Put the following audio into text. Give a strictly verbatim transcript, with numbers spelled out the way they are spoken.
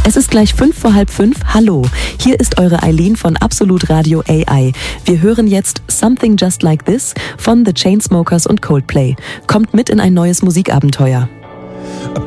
Es ist gleich fünf vor halb fünf. Hallo, hier ist eure Eileen von Absolut Radio A I. Wir hören jetzt Something Just Like This von The Chainsmokers und Coldplay. Kommt mit in ein neues Musikabenteuer.